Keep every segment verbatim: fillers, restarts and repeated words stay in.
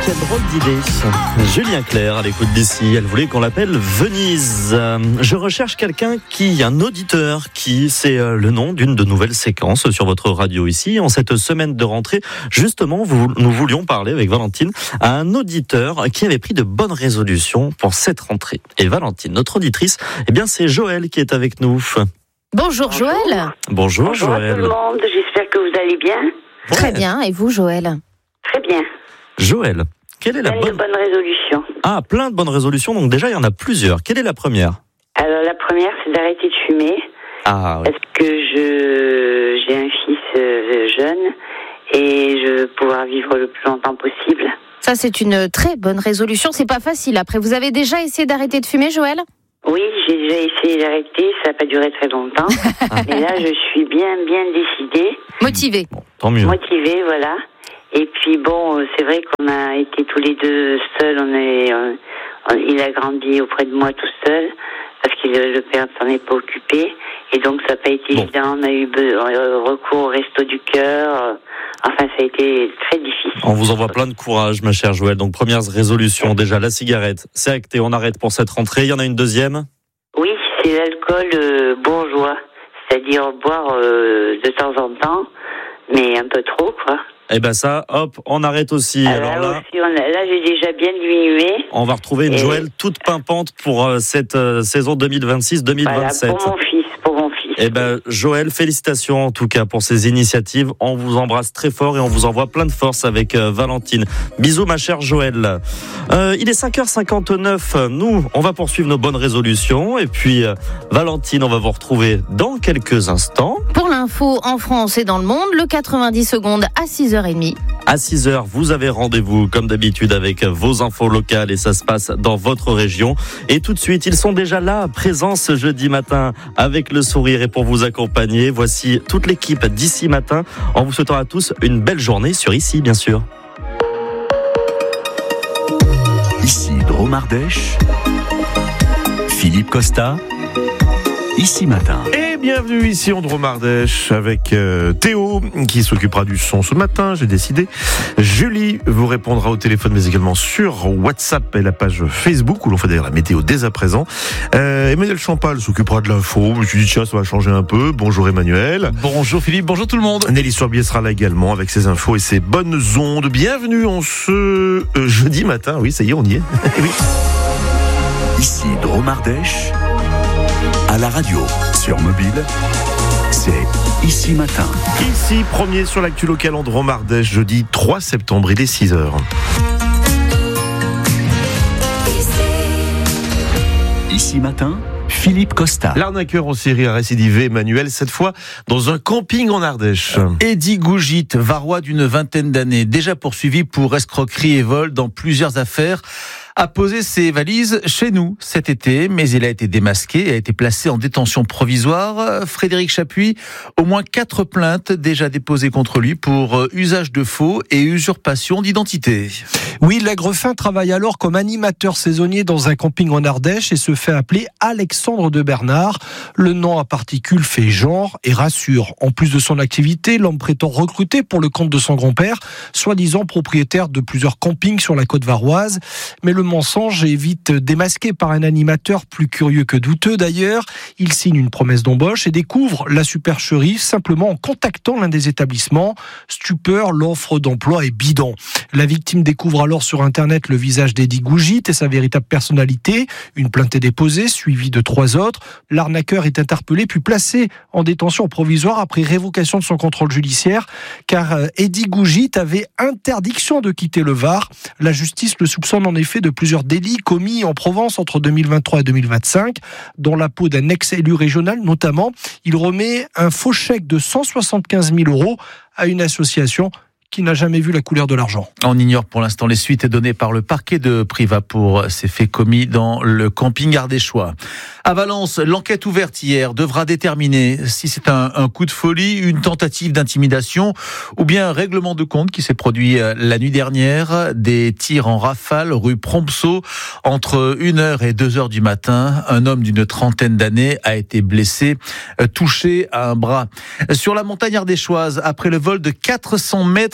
Quelle drôle d'idée. Julien Clerc à l'écoute d'ici. Elle voulait qu'on l'appelle Venise. Je recherche quelqu'un qui, un auditeur qui, c'est le nom d'une de nouvelles séquences sur votre radio ici. En cette semaine de rentrée, justement, vous, nous voulions parler avec Valentine à un auditeur qui avait pris de bonnes résolutions pour cette rentrée. Et Valentine, notre auditrice, eh bien, c'est Joël qui est avec nous. Bonjour, Bonjour. Joël. Bonjour, Bonjour Joël. à tout le monde, j'espère que vous allez bien. Ouais. Très bien, et vous, Joël? Très bien. Joël, quelle est la plein bonne... de bonnes résolutions. Ah, plein de bonnes résolutions, donc déjà il y en a plusieurs. Quelle est la première? Alors la première, c'est d'arrêter de fumer. Ah, oui. Parce que je j'ai un fils euh, jeune et je veux pouvoir vivre le plus longtemps possible. Ça, c'est une très bonne résolution. C'est pas facile. Après, vous avez déjà essayé d'arrêter de fumer, Joël? Oui, j'ai déjà essayé d'arrêter, ça n'a pas duré très longtemps. Et là, je suis bien, bien décidée. Motivée. Bon, tant mieux. Motivée, voilà. Et puis bon, c'est vrai qu'on a été tous les deux seuls. On est, on, on, il a grandi auprès de moi tout seul parce que le père ne s'en est pas occupé. Et donc ça n'a pas été bon. évident. On a eu be- recours au resto du cœur. Enfin, ça a été très difficile. On vous envoie plein de courage, ma chère Joël. Donc première résolution, déjà la cigarette, c'est acté. On arrête pour cette rentrée. Il y en a une deuxième? Oui, c'est l'alcool euh, bourgeois, c'est-à-dire boire euh, de temps en temps, mais un peu trop, quoi. Eh ben ça, hop, on arrête aussi. Alors, Alors là, aussi, on a, là, j'ai déjà bien diminué. on va retrouver une Et... Joël toute pimpante pour euh, cette euh, saison deux mille vingt-six deux mille vingt-sept. Voilà, pour mon fils, pour mon fils. Eh ben, Joël, félicitations en tout cas pour ces initiatives. On vous embrasse très fort et on vous envoie plein de force avec euh, Valentine. Bisous, ma chère Joël. Euh, il est cinq heures cinquante-neuf. Nous, on va poursuivre nos bonnes résolutions. Et puis, euh, Valentine, on va vous retrouver dans quelques instants. Pour l'info en France et dans le monde, le quatre-vingt-dix secondes à six heures trente. À six heures, vous avez rendez-vous, comme d'habitude, avec vos infos locales et ça se passe dans votre région. Et tout de suite, ils sont déjà là, présents ce jeudi matin, avec le sourire et pour vous accompagner. Voici toute l'équipe d'Ici Matin, en vous souhaitant à tous une belle journée sur Ici, bien sûr. Ici, Drôme Ardèche, Philippe Costa, Ici Matin. Et bienvenue ici en Drôme Ardèche avec euh, Théo qui s'occupera du son ce matin, j'ai décidé. Julie vous répondra au téléphone mais également sur WhatsApp et la page Facebook où l'on fait d'ailleurs la météo dès à présent. Euh, Emmanuel Champal s'occupera de l'info. Je me suis dit tiens ça va changer un peu. Bonjour Emmanuel. Bonjour Philippe, bonjour tout le monde. Nelly Sorbier sera là également avec ses infos et ses bonnes ondes. Bienvenue en ce euh, jeudi matin. Oui ça y est on y est. Oui. Ici Drôme Ardèche. À la radio, sur mobile, c'est Ici Matin. Ici, premier sur l'actu local en Drôme Ardèche, jeudi trois septembre, il est six heures. Ici Matin, Philippe Costa. L'arnaqueur en série a récidivé, Emmanuel, cette fois dans un camping en Ardèche. Eddy Gougit, varois d'une vingtaine d'années, déjà poursuivi pour escroquerie et vol dans plusieurs affaires, a posé ses valises chez nous cet été, mais il a été démasqué et a été placé en détention provisoire. Frédéric Chapuis, au moins quatre plaintes déjà déposées contre lui pour usage de faux et usurpation d'identité. Oui, l'Aigrefin travaille alors comme animateur saisonnier dans un camping en Ardèche et se fait appeler Alexandre de Bernard. Le nom à particules fait genre et rassure. En plus de son activité, l'homme prétend recruter pour le compte de son grand-père, soi-disant propriétaire de plusieurs campings sur la côte varoise. Mais le mensonge est vite démasqué par un animateur plus curieux que douteux d'ailleurs. Il signe une promesse d'embauche et découvre la supercherie simplement en contactant l'un des établissements. Stupeur, l'offre d'emploi est bidon. La victime découvre alors sur internet le visage d'Eddy Gougit et sa véritable personnalité. Une plainte est déposée, suivie de trois autres. L'arnaqueur est interpellé puis placé en détention provisoire après révocation de son contrôle judiciaire car Eddy Gougit avait interdiction de quitter le Var. La justice le soupçonne en effet de plusieurs délits commis en Provence entre deux mille vingt-trois et deux mille vingt-cinq. Dans la peau d'un ex-élu régional notamment, il remet un faux chèque de cent soixante-quinze mille euros à une association qui n'a jamais vu la couleur de l'argent. On ignore pour l'instant les suites données par le parquet de Privas pour ces faits commis dans le camping ardéchois. À Valence, l'enquête ouverte hier devra déterminer si c'est un, un coup de folie, une tentative d'intimidation ou bien un règlement de compte qui s'est produit la nuit dernière. Des tirs en rafale rue Prompceau entre une heure et deux heures du matin. Un homme d'une trentaine d'années a été blessé, touché à un bras. Sur la montagne ardéchoise, après le vol de quatre cents mètres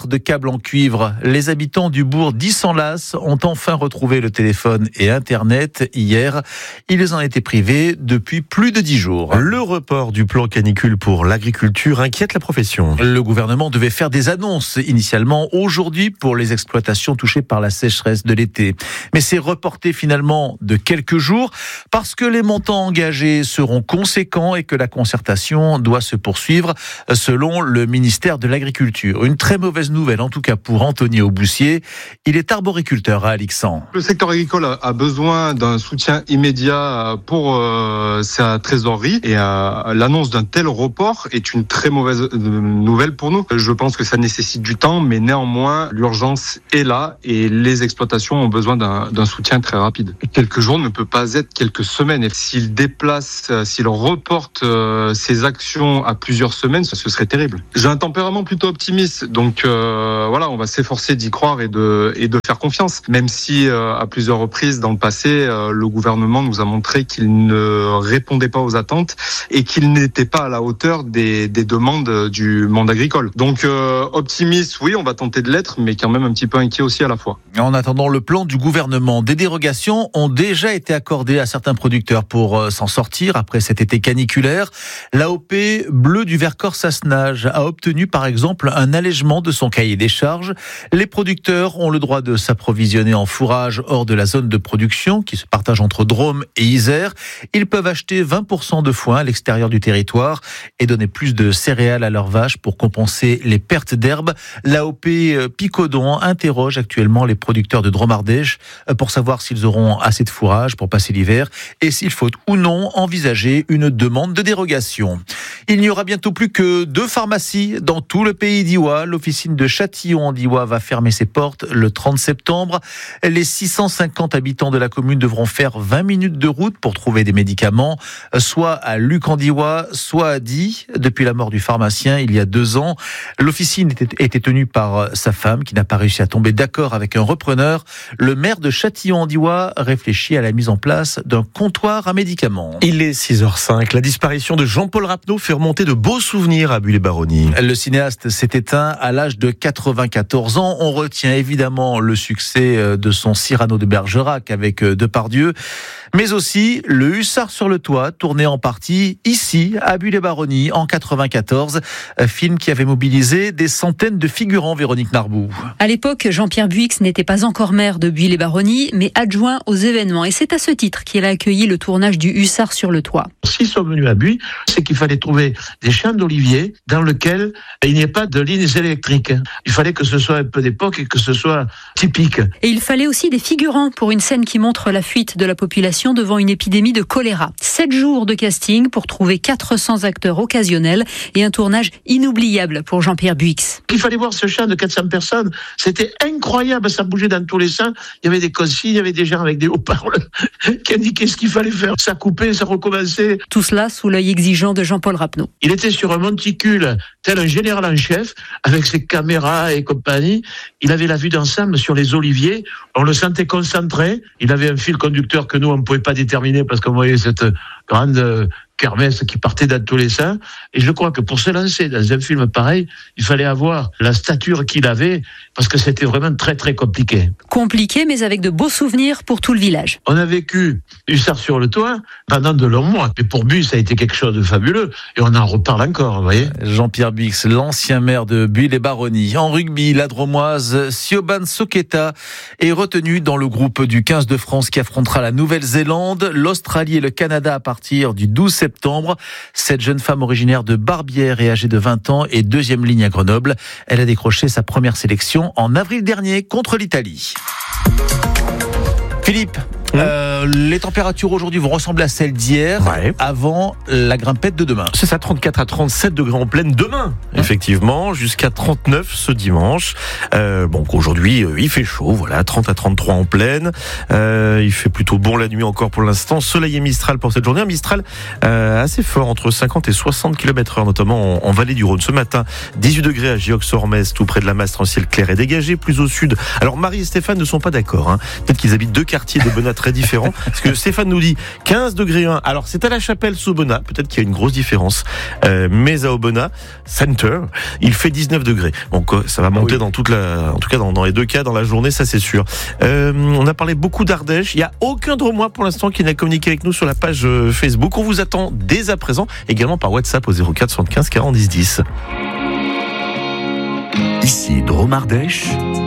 mètres de câbles en cuivre. Les habitants du bourg d'Issenlas ont enfin retrouvé le téléphone et Internet hier. Ils en étaient privés depuis plus de dix jours. Le report du plan canicule pour l'agriculture inquiète la profession. Le gouvernement devait faire des annonces initialement aujourd'hui pour les exploitations touchées par la sécheresse de l'été. Mais c'est reporté finalement de quelques jours parce que les montants engagés seront conséquents et que la concertation doit se poursuivre selon le ministère de l'Agriculture. Une très mauvaise nouvelle en tout cas pour Anthony Auboussier. Il est arboriculteur à Alixan. Le secteur agricole a besoin d'un soutien immédiat pour euh, sa trésorerie et euh, l'annonce d'un tel report est une très mauvaise nouvelle pour nous. Je pense que ça nécessite du temps, mais néanmoins l'urgence est là et les exploitations ont besoin d'un, d'un soutien très rapide. Quelques jours ne peut pas être quelques semaines et s'il déplace, s'il reporte euh, ses actions à plusieurs semaines, ce serait terrible. J'ai un tempérament plutôt optimiste, donc euh, voilà, on va s'efforcer d'y croire et de, et de faire confiance, même si euh, à plusieurs reprises dans le passé, euh, le gouvernement nous a montré qu'il ne répondait pas aux attentes et qu'il n'était pas à la hauteur des, des demandes du monde agricole. Donc euh, optimiste, oui, on va tenter de l'être, mais quand même un petit peu inquiet aussi à la fois. En attendant le plan du gouvernement, des dérogations ont déjà été accordées à certains producteurs pour euh, s'en sortir après cet été caniculaire. L'A O P Bleu du Vercors-Sassenage a obtenu par exemple un allègement de son cahier des charges. Les producteurs ont le droit de s'approvisionner en fourrage hors de la zone de production qui se partage entre Drôme et Isère. Ils peuvent acheter vingt pour cent de foin à l'extérieur du territoire et donner plus de céréales à leurs vaches pour compenser les pertes d'herbe. L'A O P Picodon interroge actuellement les producteurs de Drôme-Ardèche pour savoir s'ils auront assez de fourrage pour passer l'hiver et s'il faut ou non envisager une demande de dérogation. Il n'y aura bientôt plus que deux pharmacies dans tout le pays d'Iwa. L'officine de Châtillon-en-Diois va fermer ses portes le trente septembre. Les six cent cinquante habitants de la commune devront faire vingt minutes de route pour trouver des médicaments, soit à Luc-en-Diois, soit à Die. Depuis la mort du pharmacien il y a deux ans, l'officine était, était tenue par sa femme qui n'a pas réussi à tomber d'accord avec un repreneur. Le maire de Châtillon-en-Diois réfléchit à la mise en place d'un comptoir à médicaments. Il est six heures cinq. La disparition de Jean-Paul Rapneau fait remonter de beaux souvenirs à Buis-les-Baronnies. Le cinéaste s'est éteint à l'âge de quatre-vingt-quatorze ans. On retient évidemment le succès de son Cyrano de Bergerac avec Depardieu, mais aussi le Hussard sur le toit, tourné en partie ici, à Buis-les-Baronnies, en quatre-vingt-quatorze. Film qui avait mobilisé des centaines de figurants, Véronique Narbou. À l'époque, Jean-Pierre Buix n'était pas encore maire de Buis-les-Baronnies, mais adjoint aux événements. Et c'est à ce titre qu'il a accueilli le tournage du Hussard sur le toit. S'ils sont venus à Buis, c'est qu'il fallait trouver des champs d'oliviers dans lesquels il n'y ait pas de lignes électriques. Il fallait que ce soit un peu d'époque et que ce soit typique. Et il fallait aussi des figurants pour une scène qui montre la fuite de la population devant une épidémie de choléra. Sept jours de casting pour trouver quatre cents acteurs occasionnels et un tournage inoubliable pour Jean-Pierre Buix. Il fallait voir ce champ de quatre cents personnes. C'était incroyable, ça bougeait dans tous les sens. Il y avait des consignes, il y avait des gens avec des haut-parleurs qui indiquaient ce qu'il fallait faire. Ça coupait, ça recommençait. Tout cela sous l'œil exigeant de Jean-Paul Rapneau. Il était sur un monticule, tel un général en chef, avec ses caméras et compagnie. Il avait la vue d'ensemble sur les oliviers. On le sentait concentré. Il avait un fil conducteur que nous, on ne pouvait pas déterminer parce qu'on voyait cette grande kermesse qui partait dans tous les sens. Et je crois que pour se lancer dans un film pareil, il fallait avoir la stature qu'il avait parce que c'était vraiment très très compliqué. Compliqué, mais avec de beaux souvenirs pour tout le village. On a vécu Hussard sur le toit pendant de longs mois. Mais pour Buis, ça a été quelque chose de fabuleux. Et on en reparle encore, vous voyez. Jean-Pierre Buix, l'ancien maire de Buis-les-Baronnies. En rugby, la Dromoise Siobhan Soketa est retenue dans le groupe du quinze de France qui affrontera la Nouvelle-Zélande, l'Australie et le Canada à partir du douze septembre. Cette jeune femme originaire de Barbière et âgée de vingt ans est deuxième ligne à Grenoble. Elle a décroché sa première sélection en avril dernier contre l'Italie. Philippe, Mmh. Euh, les températures aujourd'hui vont ressembler à celles d'hier, ouais. avant la grimpette de demain. C'est ça, trente-quatre à trente-sept degrés en pleine demain, mmh. effectivement, jusqu'à trente-neuf ce dimanche. Euh, bon, aujourd'hui, euh, il fait chaud, voilà, trente à trente-trois en pleine. Euh, il fait plutôt bon la nuit encore pour l'instant. Soleil et Mistral pour cette journée. Un Mistral euh, assez fort, entre cinquante et soixante kilomètres heure, notamment en, en vallée du Rhône. Ce matin, dix-huit degrés à Giox-Ormez, tout près de la Mastre, en ciel clair et dégagé. Plus au sud, alors Marie et Stéphane ne sont pas d'accord. Hein. Peut-être qu'ils habitent deux quartiers de Bonatra très différent. Parce que Stéphane nous dit quinze degrés un. Alors c'est à La Chapelle-sous Aubenas. Peut-être qu'il y a une grosse différence. Euh, mais à Aubenas Center, il fait dix-neuf degrés. Donc ça va monter ah oui. dans toute la, en tout cas dans, dans les deux cas dans la journée, ça c'est sûr. Euh, on a parlé beaucoup d'Ardèche. Il n'y a aucun Drômois pour l'instant qui n'a communiqué avec nous sur la page Facebook. On vous attend dès à présent, également par WhatsApp au zéro quatre soixante-quinze quarante dix dix. Ici Drôme-Ardèche.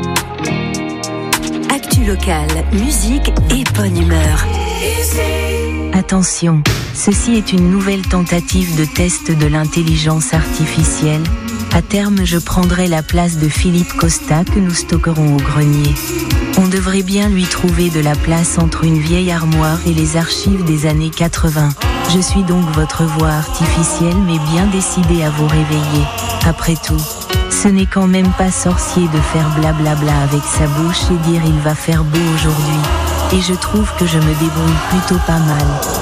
Actu locale, musique et bonne humeur. Attention, ceci est une nouvelle tentative de test de l'intelligence artificielle. À terme, je prendrai la place de Philippe Costa que nous stockerons au grenier. On devrait bien lui trouver de la place entre une vieille armoire et les archives des années quatre-vingts. Je suis donc votre voix artificielle mais bien décidée à vous réveiller. Après tout, ce n'est quand même pas sorcier de faire blablabla avec sa bouche et dire il va faire beau aujourd'hui. Et je trouve que je me débrouille plutôt pas mal.